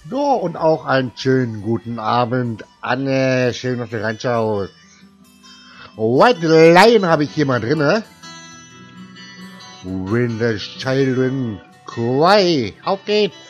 So, und auch einen schönen guten Abend, Anne. Schön, dass du reinschaust. White Lion habe ich hier mal drinne. When the Children Cry. Auf geht's.